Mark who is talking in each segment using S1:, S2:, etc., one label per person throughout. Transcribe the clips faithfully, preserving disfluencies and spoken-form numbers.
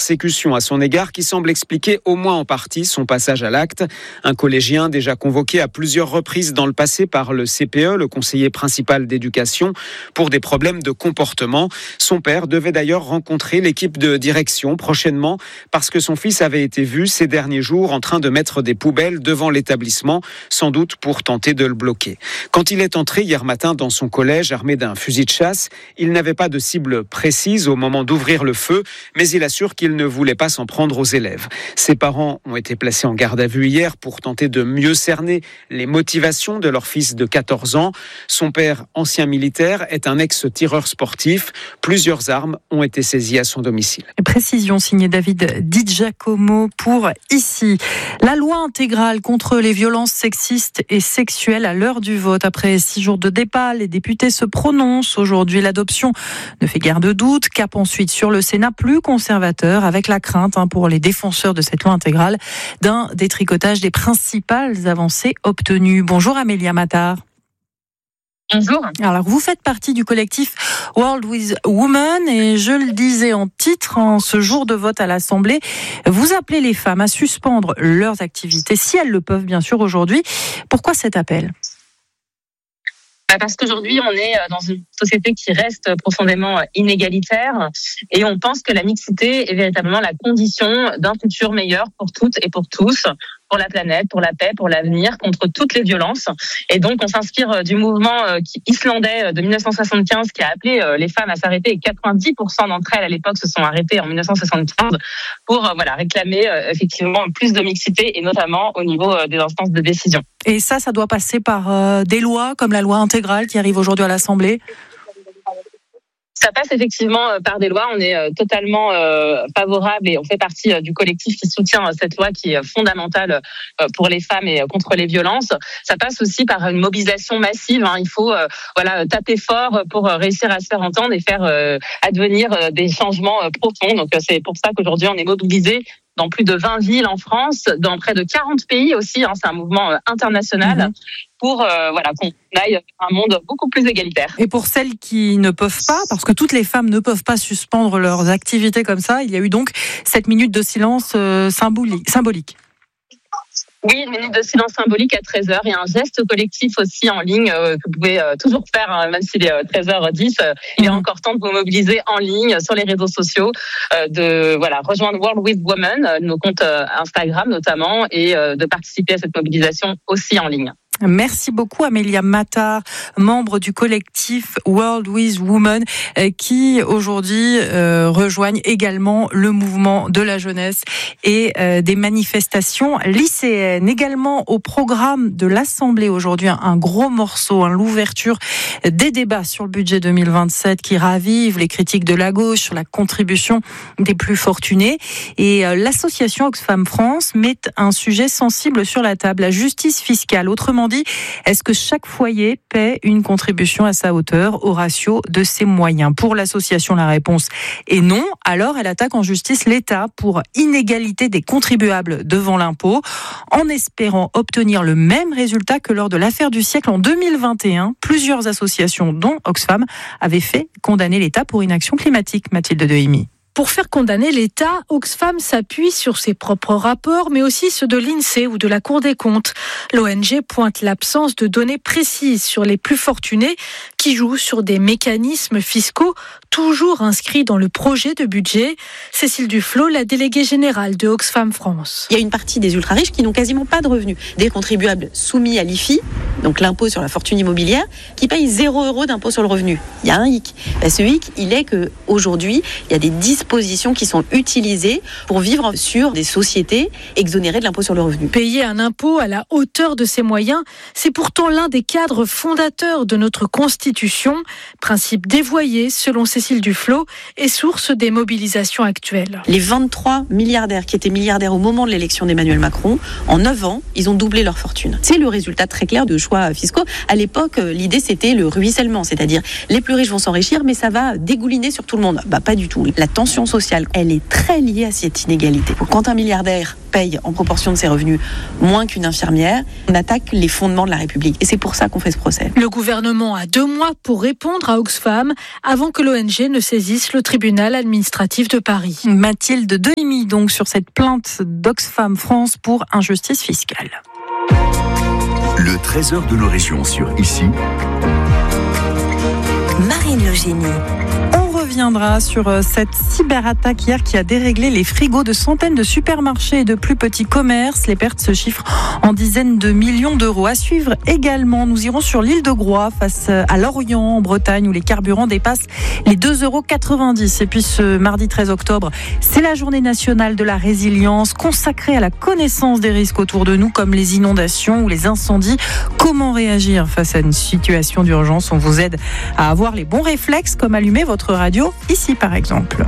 S1: persécutions à son égard qui semblent expliquer au moins en partie son passage à l'acte. Un collégien déjà convoqué à plusieurs reprises dans le passé par le C P E, le conseiller principal d'éducation, pour des problèmes de comportement. Son père devait d'ailleurs rencontrer l'équipe de direction prochainement parce que son fils avait été vu ces derniers jours en train de mettre des poubelles devant l'établissement, sans doute pour tenter de le bloquer. Quand il est entré hier matin dans son collège armé d'un fusil de chasse, il n'avait pas de cible précise au moment d'ouvrir le feu, mais il assure qu'il ne voulait pas s'en prendre aux élèves. Ses parents ont été placés en garde à vue hier pour tenter de mieux cerner les motivations de leur fils de quatorze ans. Son père, ancien militaire, est un ex-tireur sportif. Plusieurs armes ont été saisies à son domicile.
S2: Précision signée David Di Giacomo pour Ici. La loi intégrale contre les violences sexistes et sexuelles à l'heure du vote. Après six jours de débat, les députés se prononcent. Aujourd'hui, l'adoption ne fait guère de doute. Cap ensuite sur le Sénat plus conservateur, avec la crainte hein, pour les défenseurs de cette loi intégrale d'un détricotage des principales avancées obtenues. Bonjour Amélia Mattar.
S3: Bonjour.
S2: Alors, vous faites partie du collectif World with Women et je le disais en titre, en ce jour de vote à l'Assemblée, vous appelez les femmes à suspendre leurs activités, si elles le peuvent bien sûr aujourd'hui. Pourquoi cet appel ?
S3: Parce qu'aujourd'hui, on est dans une société qui reste profondément inégalitaire et on pense que la mixité est véritablement la condition d'un futur meilleur pour toutes et pour tous, pour la planète, pour la paix, pour l'avenir, contre toutes les violences. Et donc, on s'inspire du mouvement islandais de dix-neuf cent soixante-quinze qui a appelé les femmes à s'arrêter et quatre-vingt-dix pour cent d'entre elles, à l'époque, se sont arrêtées en dix-neuf cent soixante-quinze pour voilà, réclamer effectivement plus de mixité et notamment au niveau des instances de décision.
S2: Et ça, ça doit passer par euh, des lois comme la loi intégrale qui arrive aujourd'hui à l'Assemblée ?
S3: Ça passe effectivement par des lois. On est totalement euh, favorable et on fait partie du collectif qui soutient cette loi qui est fondamentale pour les femmes et contre les violences. Ça passe aussi par une mobilisation massive. Hein. Il faut euh, voilà taper fort pour réussir à se faire entendre et faire euh, advenir des changements profonds. Donc c'est pour ça qu'aujourd'hui on est mobilisé dans plus de vingt villes en France, dans près de quarante pays aussi. Hein. C'est un mouvement international. Mmh. Pour euh, voilà qu'on aille vers un monde beaucoup plus égalitaire.
S2: Et pour celles qui ne peuvent pas, parce que toutes les femmes ne peuvent pas suspendre leurs activités comme ça, il y a eu donc cette minute de silence euh, symbolique.
S3: Oui, une minute de silence symbolique à treize heures. Il y a un geste collectif aussi en ligne euh, que vous pouvez euh, toujours faire, hein, même s'il est euh, treize heures dix. Euh, il est encore temps de vous mobiliser en ligne sur les réseaux sociaux, euh, de voilà rejoindre World with Women, euh, nos comptes euh, Instagram notamment, et euh, de participer à cette mobilisation aussi en ligne.
S2: Merci beaucoup Amélia Mattar, membre du collectif World with Women, qui aujourd'hui euh, rejoignent également le mouvement de la jeunesse et euh, des manifestations lycéennes. Également au programme de l'Assemblée aujourd'hui, un gros morceau, hein, l'ouverture des débats sur le budget deux mille vingt-sept qui ravive les critiques de la gauche sur la contribution des plus fortunés. Et euh, l'association Oxfam France met un sujet sensible sur la table, la justice fiscale. Autrement dit, est-ce que chaque foyer paie une contribution à sa hauteur au ratio de ses moyens ? Pour l'association, la réponse est non. Alors, elle attaque en justice l'État pour inégalité des contribuables devant l'impôt, en espérant obtenir le même résultat que lors de l'affaire du siècle en deux mille vingt et un. Plusieurs associations, dont Oxfam, avaient fait condamner l'État pour inaction climatique. Mathilde Dehimi.
S4: Pour faire condamner l'État, Oxfam s'appuie sur ses propres rapports, mais aussi ceux de l'INSEE ou de la Cour des comptes. L'O N G pointe l'absence de données précises sur les plus fortunés qui jouent sur des mécanismes fiscaux toujours inscrits dans le projet de budget. Cécile Duflot, la déléguée générale de Oxfam France.
S5: Il y a une partie des ultra-riches qui n'ont quasiment pas de revenus. Des contribuables soumis à l'I F I, donc l'impôt sur la fortune immobilière, qui payent zéro euro d'impôt sur le revenu. Il y a un hic. Ben, ce hic, il est qu'aujourd'hui, il y a des dispositions qui sont utilisées pour vivre sur des sociétés exonérées de l'impôt sur le revenu.
S4: Payer un impôt à la hauteur de ses moyens, c'est pourtant l'un des cadres fondateurs de notre Constitution. Principe dévoyé, selon Cécile Duflot, et source des mobilisations actuelles.
S5: Les vingt-trois milliardaires qui étaient milliardaires au moment de l'élection d'Emmanuel Macron, en neuf ans, ils ont doublé leur fortune. C'est le résultat très clair de choix fiscaux. À l'époque, l'idée, c'était le ruissellement, c'est-à-dire les plus riches vont s'enrichir, mais ça va dégouliner sur tout le monde. Bah, pas du tout. La tension tension sociale, elle est très liée à cette inégalité. Quand un milliardaire paye en proportion de ses revenus moins qu'une infirmière, on attaque les fondements de la République. Et c'est pour ça qu'on fait ce procès.
S4: Le gouvernement a deux mois pour répondre à Oxfam avant que l'O N G ne saisisse le tribunal administratif de Paris.
S2: Mathilde Delimy donc sur cette plainte d'Oxfam France pour injustice fiscale.
S6: Le trésor de nos régions sur Ici.
S7: Marine Logénie.
S2: On reviendra sur cette cyberattaque hier qui a déréglé les frigos de centaines de supermarchés et de plus petits commerces. Les pertes se chiffrent en dizaines de millions d'euros. À suivre également, nous irons sur l'île de Groix face à Lorient en Bretagne où les carburants dépassent les deux euros quatre-vingt-dix. Et puis ce mardi treize octobre, c'est la journée nationale de la résilience consacrée à la connaissance des risques autour de nous comme les inondations ou les incendies. Comment réagir face à une situation d'urgence? On vous aide à avoir les bons réflexes comme allumer votre radio ici par exemple.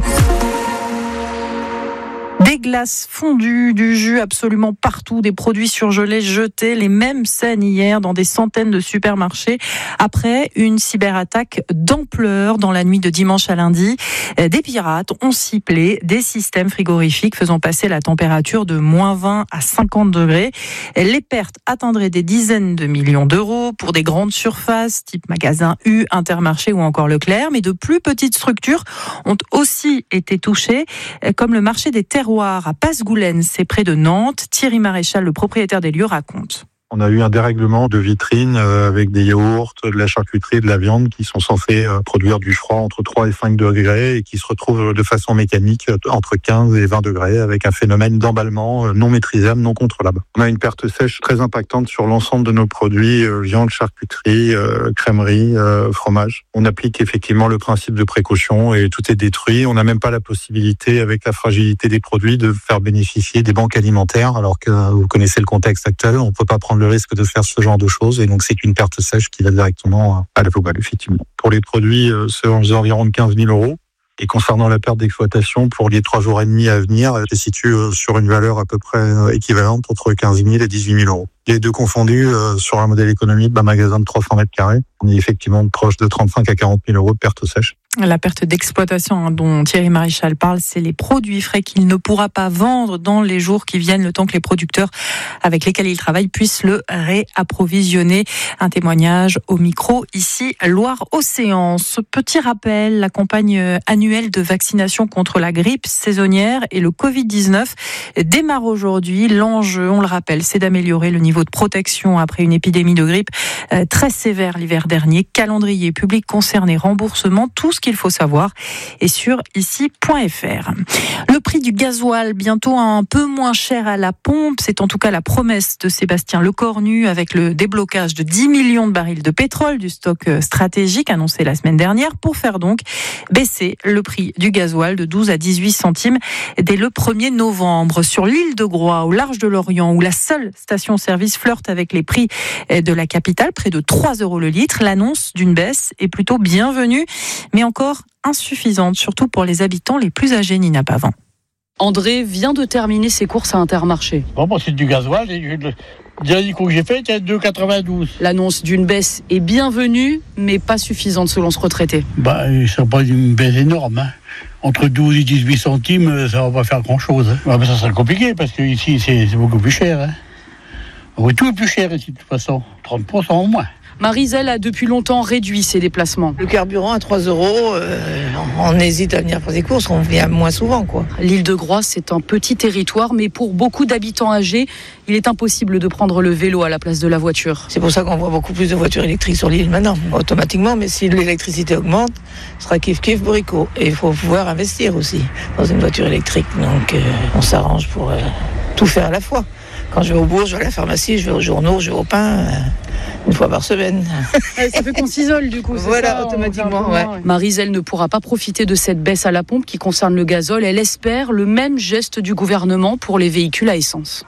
S2: Des glaces fondues, du jus absolument partout, des produits surgelés jetés, les mêmes scènes hier dans des centaines de supermarchés après une cyberattaque d'ampleur dans la nuit de dimanche à lundi. Des pirates ont ciblé des systèmes frigorifiques faisant passer la température de moins vingt à cinquante degrés. Les pertes atteindraient des dizaines de millions d'euros pour des grandes surfaces type Magasin U, Intermarché ou encore Leclerc, mais de plus petites structures ont aussi été touchées comme le marché des terroirs à Passegoulaine, c'est près de Nantes. Thierry Maréchal, le propriétaire des lieux, raconte.
S8: On a eu un dérèglement de vitrines avec des yaourts, de la charcuterie, de la viande qui sont censés produire du froid entre trois et cinq degrés et qui se retrouvent de façon mécanique entre quinze et vingt degrés avec un phénomène d'emballement non maîtrisable, non contrôlable. On a une perte sèche très impactante sur l'ensemble de nos produits, viande, charcuterie, crèmerie, fromage. On applique effectivement le principe de précaution et tout est détruit. On n'a même pas la possibilité, avec la fragilité des produits, de faire bénéficier des banques alimentaires alors que vous connaissez le contexte actuel. On ne peut pas prendre le risque de faire ce genre de choses et donc c'est une perte sèche qui va directement à la poubelle effectivement. Pour les produits, c'est environ de quinze mille euros et concernant la perte d'exploitation pour les trois jours et demi à venir, elle se situe sur une valeur à peu près équivalente entre quinze mille et dix-huit mille euros. Les deux confondus sur un modèle économique d'un magasin de trois cents mètres carrés, on est effectivement proche de trente-cinq à quarante mille euros de perte sèche.
S2: La perte d'exploitation hein, dont Thierry Maréchal parle, c'est les produits frais qu'il ne pourra pas vendre dans les jours qui viennent, le temps que les producteurs avec lesquels il travaille puissent le réapprovisionner. Un témoignage au micro ici, Loire-Océan. Ce petit rappel, la campagne annuelle de vaccination contre la grippe saisonnière et le covid dix-neuf démarre aujourd'hui. L'enjeu, on le rappelle, c'est d'améliorer le niveau de protection après une épidémie de grippe très sévère l'hiver dernier. Calendrier, public concerné, remboursement, tout ce qu'il faut savoir est sur ici point f r. Le prix du gasoil bientôt un peu moins cher à la pompe, c'est en tout cas la promesse de Sébastien Lecornu avec le déblocage de dix millions de barils de pétrole du stock stratégique annoncé la semaine dernière pour faire donc baisser le prix du gasoil de douze à dix-huit centimes dès le premier novembre. Sur l'île de Groix, au large de l'Orient, où la seule station-service flirte avec les prix de la capitale, près de trois euros le litre, l'annonce d'une baisse est plutôt bienvenue, mais encore insuffisante, surtout pour les habitants les plus âgés, Nina Pavant.
S9: André vient de terminer ses courses à Intermarché.
S10: Bon, moi, c'est du gasoil. Et le dernier coup que j'ai fait, c'était deux euros quatre-vingt-douze.
S9: L'annonce d'une baisse est bienvenue, mais pas suffisante selon ce retraité.
S10: Bah, ça n'est pas une baisse énorme. Hein. Entre douze et dix-huit centimes, ça ne va pas faire grand-chose. Hein. Ouais, mais ça serait compliqué, parce que ici, c'est, c'est beaucoup plus cher. Hein. Oui, tout est plus cher ici, de toute façon. trente pour cent au moins.
S9: Maryzelle a depuis longtemps réduit ses déplacements.
S11: Le carburant à trois euros, euh, on hésite à venir faire des courses, on vient moins souvent, quoi.
S9: L'île de Groix, c'est un petit territoire, mais pour beaucoup d'habitants âgés, il est impossible de prendre le vélo à la place de la voiture.
S11: C'est pour ça qu'on voit beaucoup plus de voitures électriques sur l'île maintenant, automatiquement, mais si l'électricité augmente, ce sera kiff-kiff bourricot. Et il faut pouvoir investir aussi dans une voiture électrique, donc euh, on s'arrange pour euh, tout faire à la fois. Quand je vais au bourg, je vais à la pharmacie, je vais aux journaux, je vais au pain, euh, une fois par semaine.
S9: Ça fait qu'on s'isole du coup, c'est
S11: voilà,
S9: ça,
S11: automatiquement, ouais.
S9: ouais. Maryzelle ne pourra pas profiter de cette baisse à la pompe qui concerne le gazole. Elle espère le même geste du gouvernement pour les véhicules à essence.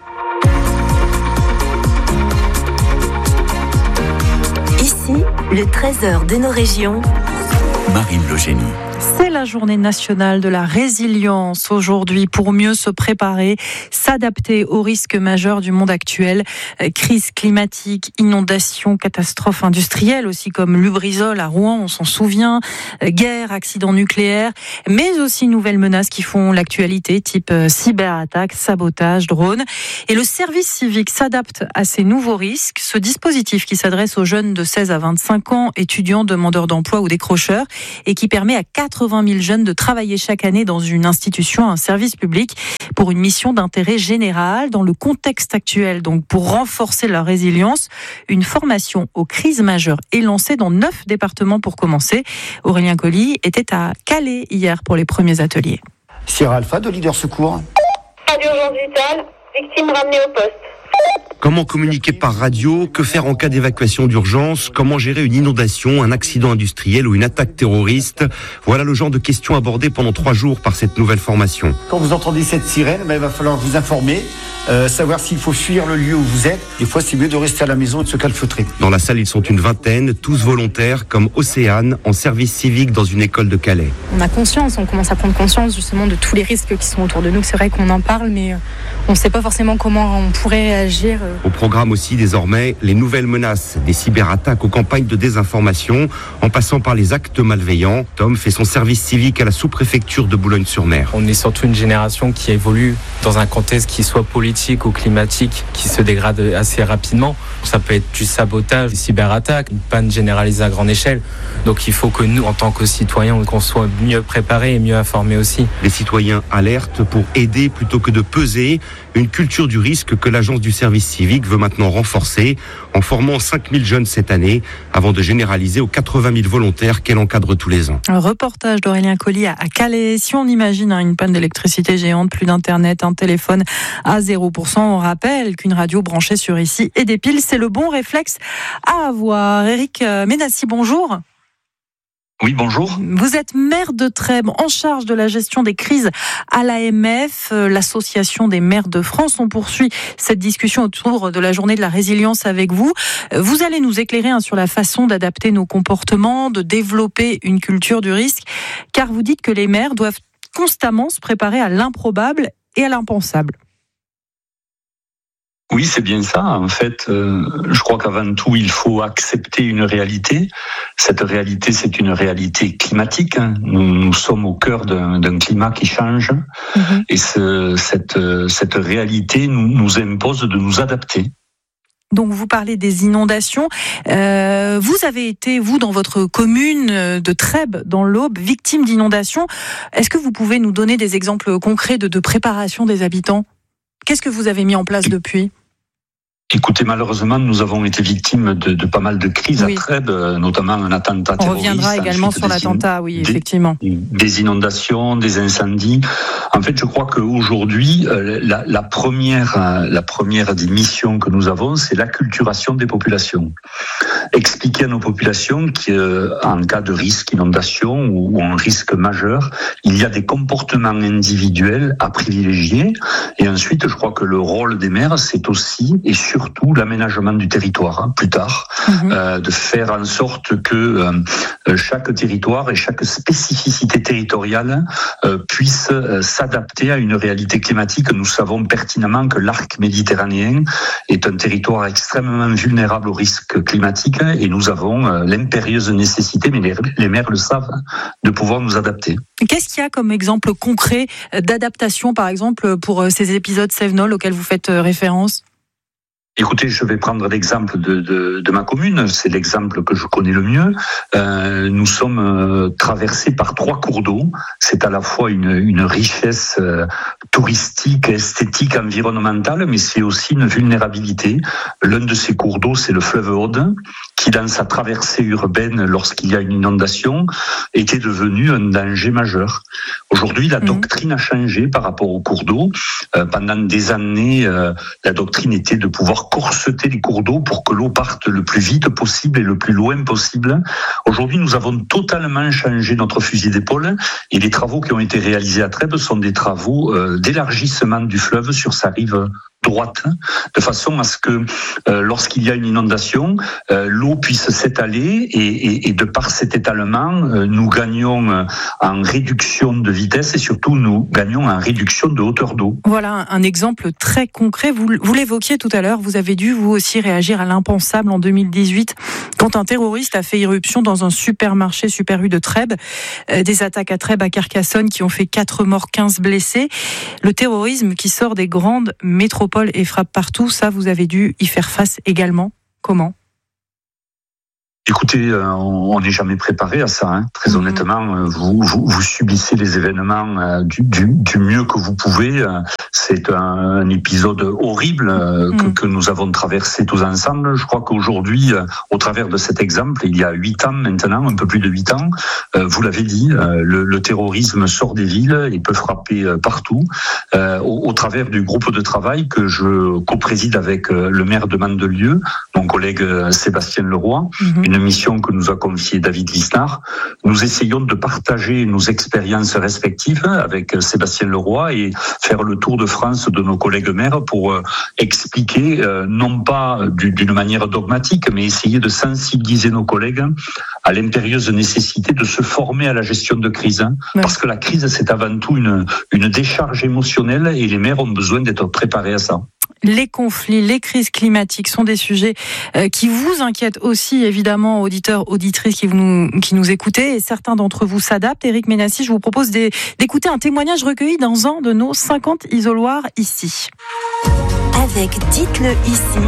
S7: Ici, le trésor de nos régions.
S6: Marine Logénie.
S2: C'est la journée nationale de la résilience aujourd'hui pour mieux se préparer, s'adapter aux risques majeurs du monde actuel. Crise climatique, inondations, catastrophes industrielles aussi comme Lubrizol à Rouen, on s'en souvient, guerre, accidents nucléaires, mais aussi nouvelles menaces qui font l'actualité, type cyberattaques, sabotage, drones. Et le service civique s'adapte à ces nouveaux risques. Ce dispositif qui s'adresse aux jeunes de seize à vingt-cinq ans, étudiants, demandeurs d'emploi ou décrocheurs, et qui permet à quatre-vingt mille jeunes de travailler chaque année dans une institution, un service public, pour une mission d'intérêt général. Dans le contexte actuel, donc pour renforcer leur résilience, une formation aux crises majeures est lancée dans neuf départements pour commencer. Aurélien Colli était à Calais hier pour les premiers ateliers.
S7: Sierra Alpha de Leader Secours.
S12: Pas d'urgence vitale, victime ramenée au poste.
S13: Comment communiquer par radio? Que faire en cas d'évacuation d'urgence? Comment gérer une inondation, un accident industriel ou une attaque terroriste? Voilà le genre de questions abordées pendant trois jours par cette nouvelle formation.
S7: Quand vous entendez cette sirène, ben, il va falloir vous informer, euh, savoir s'il faut fuir le lieu où vous êtes. Des fois, c'est mieux de rester à la maison et de se calfeutrer.
S13: Dans la salle, ils sont une vingtaine, tous volontaires, comme Océane, en service civique dans une école de Calais.
S14: On a conscience, on commence à prendre conscience justement de tous les risques qui sont autour de nous. C'est vrai qu'on en parle, mais on ne sait pas forcément comment on pourrait agir.
S13: Au programme aussi désormais les nouvelles menaces, des cyberattaques aux campagnes de désinformation, en passant par les actes malveillants. Tom fait son service civique à la sous-préfecture de Boulogne-sur-Mer.
S15: On est surtout une génération qui évolue dans un contexte qui soit politique ou climatique, qui se dégrade assez rapidement. Ça peut être du sabotage, des cyberattaques, une panne généralisée à grande échelle. Donc il faut que nous, en tant que citoyens, qu'on soit mieux préparés et mieux informés aussi.
S13: Les citoyens alertent pour aider plutôt que de peser. Une culture du risque que l'agence du service civique veut maintenant renforcer en formant cinq mille jeunes cette année avant de généraliser aux quatre-vingt mille volontaires qu'elle encadre tous les ans.
S2: Un reportage d'Aurélien Colli à Calais. Si on imagine une panne d'électricité géante, plus d'internet, un téléphone à zéro pour cent, on rappelle qu'une radio branchée sur ici et des piles, c'est le bon réflexe à avoir. Éric Ménassi, bonjour.
S16: Oui, bonjour.
S2: Vous êtes maire de Trèbes, en charge de la gestion des crises à l'A M F, l'Association des maires de France. On poursuit cette discussion autour de la journée de la résilience avec vous. Vous allez nous éclairer hein, sur la façon d'adapter nos comportements, de développer une culture du risque, car vous dites que les maires doivent constamment se préparer à l'improbable et à l'impensable.
S16: Oui, c'est bien ça. En fait, euh, je crois qu'avant tout, il faut accepter une réalité. Cette réalité, c'est une réalité climatique. Nous, nous sommes au cœur d'un, d'un climat qui change. Mmh. Et ce, cette, cette réalité nous, nous impose de nous adapter.
S2: Donc vous parlez des inondations. Euh, vous avez été, vous, dans votre commune de Trèbes, dans l'Aube, victime d'inondations. Est-ce que vous pouvez nous donner des exemples concrets de, de préparation des habitants ? Qu'est-ce que vous avez mis en place depuis ?
S16: Écoutez, malheureusement, nous avons été victimes de, de pas mal de crises oui. à Trèbes, notamment un attentat terroriste.
S2: On reviendra également sur l'attentat, oui, effectivement.
S16: Des, des inondations, des incendies. En fait, je crois qu'aujourd'hui, la, la première, la première des missions que nous avons, c'est l'acculturation des populations. Expliquer à nos populations qu'en cas de risque inondation ou un risque majeur, il y a des comportements individuels à privilégier. Et ensuite, je crois que le rôle des maires, c'est aussi et surtout surtout l'aménagement du territoire, hein, plus tard, mmh. euh, de faire en sorte que euh, chaque territoire et chaque spécificité territoriale euh, puisse euh, s'adapter à une réalité climatique. Nous savons pertinemment que l'arc méditerranéen est un territoire extrêmement vulnérable aux risques climatiques et nous avons euh, l'impérieuse nécessité, mais les, les maires le savent, de pouvoir nous adapter.
S2: Qu'est-ce qu'il y a comme exemple concret d'adaptation, par exemple, pour ces épisodes Sevenol auxquels vous faites référence ?
S16: Écoutez, je vais prendre l'exemple de, de, de ma commune, c'est l'exemple que je connais le mieux. Euh, nous sommes euh, traversés par trois cours d'eau. C'est à la fois une, une richesse euh, touristique, esthétique, environnementale, mais c'est aussi une vulnérabilité. L'un de ces cours d'eau, c'est le fleuve Aude, qui dans sa traversée urbaine, lorsqu'il y a une inondation, était devenu un danger majeur. Aujourd'hui, la mmh. doctrine a changé par rapport au cours d'eau. Euh, pendant des années, euh, la doctrine était de pouvoir corseter les cours d'eau pour que l'eau parte le plus vite possible et le plus loin possible. Aujourd'hui, nous avons totalement changé notre fusil d'épaule et les travaux qui ont été réalisés à Trèbes sont des travaux euh, d'élargissement du fleuve sur sa rive droite, de façon à ce que euh, lorsqu'il y a une inondation, euh, l'eau puisse s'étaler et, et, et de par cet étalement, euh, nous gagnons euh, en réduction de vitesse et surtout nous gagnons en réduction de hauteur d'eau.
S2: Voilà un exemple très concret. Vous, vous l'évoquiez tout à l'heure, vous avez dû vous aussi réagir à l'impensable en deux mille dix-huit quand un terroriste a fait irruption dans un supermarché Super U de Trèbes. Euh, des attaques à Trèbes, à Carcassonne qui ont fait quatre morts, quinze blessés. Le terrorisme qui sort des grandes métropoles et frappe partout, ça vous avez dû y faire face également. Comment ?
S16: Écoutez, euh, on n'est jamais préparé à ça. Hein. Très mmh. honnêtement, euh, vous, vous, vous subissez les événements euh, du, du, du mieux que vous pouvez. Euh, c'est un, un épisode horrible euh, mmh. que, que nous avons traversé tous ensemble. Je crois qu'aujourd'hui, euh, au travers de cet exemple, il y a huit ans maintenant, un peu plus de huit ans, euh, vous l'avez dit, euh, le, le terrorisme sort des villes et peut frapper euh, partout. Euh, au, au travers du groupe de travail que je co-préside avec euh, le maire de Mandelieu, mon collègue euh, Sébastien Leroy, mmh. une mission que nous a confiée David Lisnard. Nous essayons de partager nos expériences respectives avec Sébastien Leroy et faire le tour de France de nos collègues maires pour euh, expliquer, euh, non pas d'une manière dogmatique, mais essayer de sensibiliser nos collègues à l'impérieuse nécessité de se former à la gestion de crise. Hein, ouais. Parce que la crise, c'est avant tout une, une décharge émotionnelle et les maires ont besoin d'être préparés à ça.
S2: Les conflits, les crises climatiques sont des sujets qui vous inquiètent aussi, évidemment, auditeurs, auditrices qui nous, qui nous écoutez, et certains d'entre vous s'adaptent. Éric Ménassi, je vous propose d'écouter un témoignage recueilli dans un de nos cinquante isoloirs ici.
S17: Avec Dites-le ici.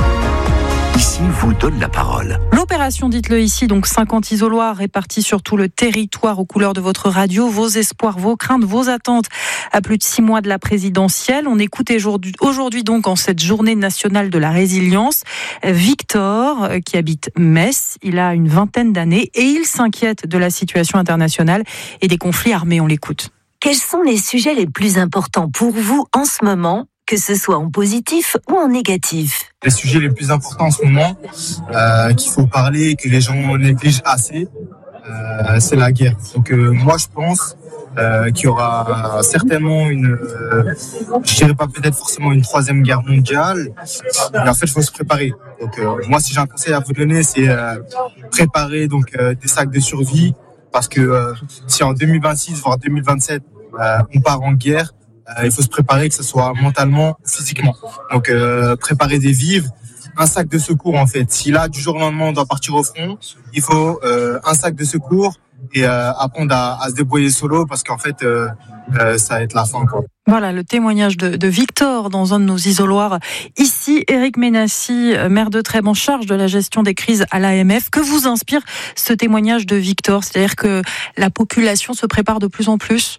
S17: Ici vous donne la parole.
S2: L'opération Dites-le ici, donc cinquante isoloirs répartis sur tout le territoire aux couleurs de votre radio, vos espoirs, vos craintes, vos attentes à plus de six mois de la présidentielle. On écoute aujourd'hui donc en cette journée nationale de la résilience Victor qui habite Metz. Il a une vingtaine d'années et il s'inquiète de la situation internationale et des conflits armés. On l'écoute.
S17: Quels sont les sujets les plus importants pour vous en ce moment, que ce soit en positif ou en négatif?
S18: Les sujets les plus importants en ce moment, euh, qu'il faut parler, que les gens négligent assez, euh, c'est la guerre. Donc euh, moi je pense euh, qu'il y aura certainement une, euh, je dirais pas peut-être forcément une troisième guerre mondiale, mais en fait il faut se préparer. Donc euh, moi si j'ai un conseil à vous donner, c'est euh, préparer donc euh, des sacs de survie, parce que euh, si en deux mille vingt-six voire deux mille vingt-sept euh, on part en guerre, Euh, il faut se préparer, que ce soit mentalement, physiquement. Donc, euh, préparer des vivres, un sac de secours en fait. Si là, du jour au lendemain, on doit partir au front, il faut euh, un sac de secours et euh, apprendre à, à se débrouiller solo, parce qu'en fait, euh, euh, ça va être la fin, quoi.
S2: Voilà le témoignage de, de Victor dans un de nos isoloirs. Ici, Éric Ménassi, maire de Trèbes en charge de la gestion des crises à l'A M F. Que vous inspire ce témoignage de Victor? C'est-à-dire que la population se prépare de plus en plus?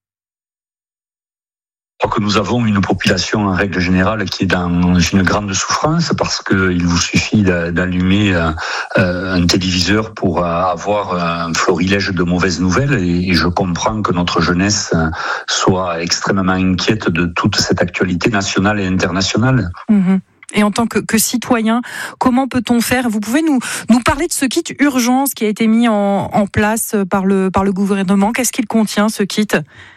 S16: Je crois que nous avons une population en règle générale qui est dans une grande souffrance, parce qu'il vous suffit d'allumer un téléviseur pour avoir un florilège de mauvaises nouvelles, et je comprends que notre jeunesse soit extrêmement inquiète de toute cette actualité nationale et internationale.
S2: Mmh. Et en tant que, que citoyen, comment peut-on faire? Vous pouvez nous, nous parler de ce kit urgence qui a été mis en, en place par le, par le gouvernement. Qu'est-ce qu'il contient, ce kit?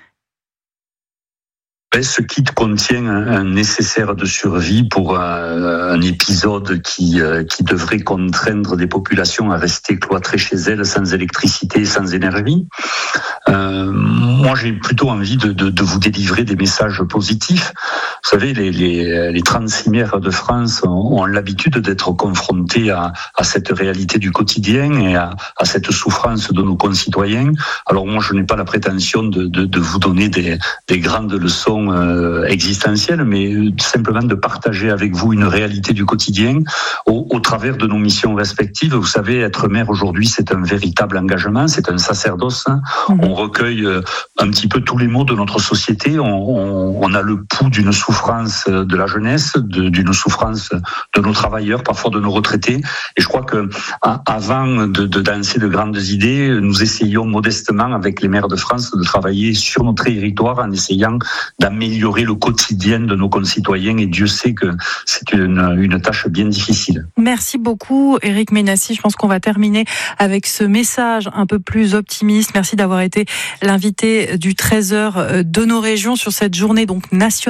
S16: Ce kit contient un nécessaire de survie pour un, un épisode qui, qui devrait contraindre des populations à rester cloîtrées chez elles, sans électricité, sans énergie. Euh, moi, j'ai plutôt envie de, de, de vous délivrer des messages positifs. Vous savez, les, les, les trente-six maires de France ont, ont l'habitude d'être confrontés à, à cette réalité du quotidien et à, à cette souffrance de nos concitoyens. Alors moi, je n'ai pas la prétention de, de, de vous donner des, des grandes leçons Euh, existentielle, mais simplement de partager avec vous une réalité du quotidien au, au travers de nos missions respectives. Vous savez, être maire aujourd'hui, c'est un véritable engagement, c'est un sacerdoce. Mmh. On recueille un petit peu tous les maux de notre société, on, on, on a le pouls d'une souffrance de la jeunesse, de, d'une souffrance de nos travailleurs, parfois de nos retraités, et je crois que avant de, de danser de grandes idées, nous essayons modestement avec les maires de France de travailler sur notre territoire en essayant d'améliorer le quotidien de nos concitoyens, et Dieu sait que c'est une, une tâche bien difficile.
S2: Merci beaucoup Éric Ménassi. Je pense qu'on va terminer avec ce message un peu plus optimiste. Merci d'avoir été l'invité du treize heures de nos régions sur cette journée donc nationale de la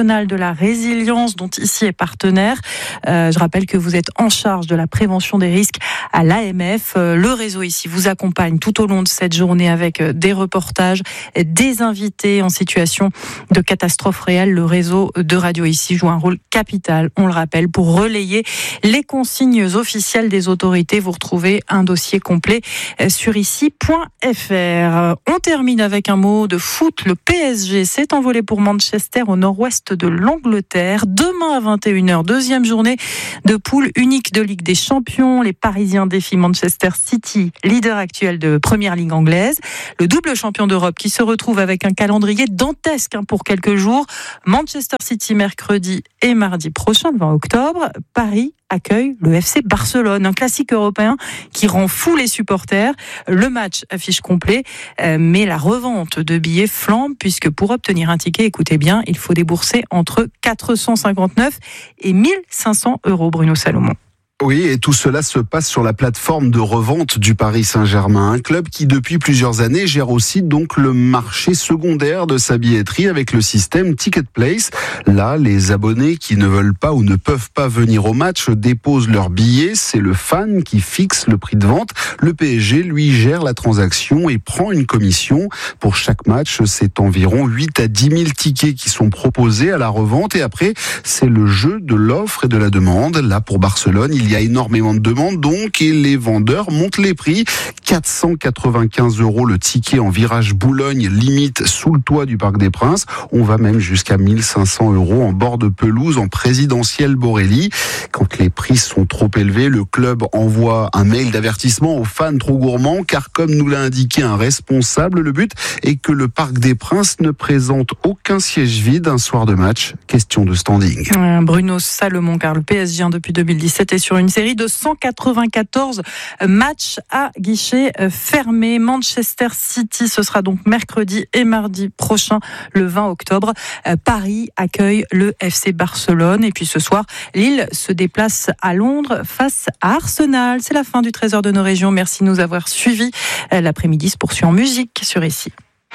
S2: la résilience dont ici est partenaire. Euh, je rappelle que vous êtes en charge de la prévention des risques à l'A M F. Euh, le réseau ici vous accompagne tout au long de cette journée avec des reportages, des invités en situation de catastrophe réelle. Le réseau de Radio Ici joue un rôle capital, on le rappelle, pour relayer les consignes officielles des autorités. Vous retrouvez un dossier complet sur ici point f r. On termine avec un mot de foot. Le P S G s'est envolé pour Manchester au nord-ouest de l'Angleterre. Demain à vingt et une heures, deuxième journée de poule unique de Ligue des Champions. Les Parisiens défient Manchester City, leader actuel de Première Ligue anglaise. Le double champion d'Europe qui se retrouve avec un calendrier dantesque pour quelques jours. Manchester City mercredi et mardi prochain, le vingt octobre. Paris accueille le F C Barcelone, un classique européen qui rend fou les supporters. Le match affiche complet, mais la revente de billets flambe puisque pour obtenir un ticket, écoutez bien, il faut débourser entre quatre cent cinquante-neuf et mille cinq cents euros, Bruno Salomon.
S19: Oui, et tout cela se passe sur la plateforme de revente du Paris Saint-Germain, un club qui depuis plusieurs années gère aussi donc le marché secondaire de sa billetterie avec le système Ticket Place. Là, les abonnés qui ne veulent pas ou ne peuvent pas venir au match déposent leurs billets, c'est le fan qui fixe le prix de vente. Le P S G, lui, gère la transaction et prend une commission. Pour chaque match, c'est environ huit à dix mille tickets qui sont proposés à la revente et après, c'est le jeu de l'offre et de la demande. Là, pour Barcelone, il y a Il y a énormément de demandes donc et les vendeurs montent les prix. quatre cent quatre-vingt-quinze euros le ticket en virage Boulogne, limite sous le toit du Parc des Princes. On va même jusqu'à mille cinq cents euros en bord de pelouse en présidentielle Borelli. Quand les prix sont trop élevés, le club envoie un mail d'avertissement aux fans trop gourmands car comme nous l'a indiqué un responsable, le but est que le Parc des Princes ne présente aucun siège vide un soir de match. Question de standing.
S2: Bruno Salomon, car le P S G depuis deux mille dix-sept est sur une série de cent quatre-vingt-quatorze matchs à guichet fermé. Manchester City, ce sera donc mercredi et mardi prochain, le vingt octobre. Paris accueille le F C Barcelone. Et puis ce soir, Lille se déplace à Londres face à Arsenal. C'est la fin du Trésor de nos régions. Merci de nous avoir suivis. L'après-midi se poursuit en musique sur Ici.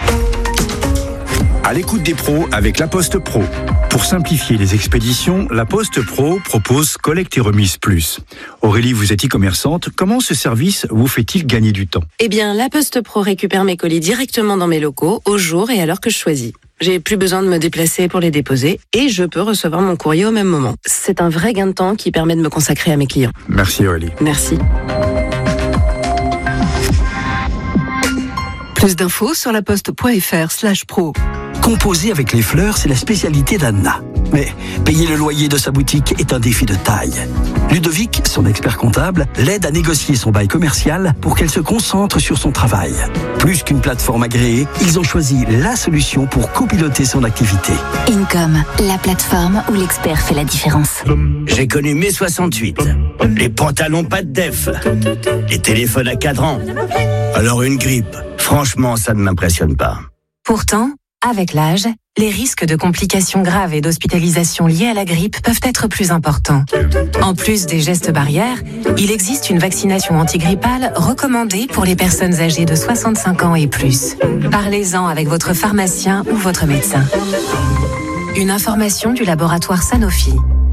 S6: À l'écoute des pros avec La Poste Pro. Pour simplifier les expéditions, La Poste Pro propose Collecte et Remise Plus. Aurélie, vous êtes e-commerçante. Comment ce service vous fait-il gagner du temps ?
S20: Eh bien, La Poste Pro récupère mes colis directement dans mes locaux, au jour et à l'heure que je choisis. J'ai plus besoin de me déplacer pour les déposer et je peux recevoir mon courrier au même moment. C'est un vrai gain de temps qui permet de me consacrer à mes clients.
S6: Merci Aurélie.
S20: Merci.
S21: Plus d'infos sur laposte.fr slash pro.
S22: Composer avec les fleurs, c'est la spécialité d'Anna. Mais payer le loyer de sa boutique est un défi de taille. Ludovic, son expert comptable, l'aide à négocier son bail commercial pour qu'elle se concentre sur son travail. Plus qu'une plateforme agréée, ils ont choisi la solution pour copiloter son activité.
S23: Income, la plateforme où l'expert fait la différence.
S24: J'ai connu mai soixante-huit. Les pantalons pas de def. Les téléphones à cadran. Alors une grippe. Franchement, ça ne m'impressionne pas.
S23: Pourtant, avec l'âge, les risques de complications graves et d'hospitalisation liées à la grippe peuvent être plus importants. En plus des gestes barrières, il existe une vaccination antigrippale recommandée pour les personnes âgées de soixante-cinq ans et plus. Parlez-en avec votre pharmacien ou votre médecin. Une information du laboratoire Sanofi.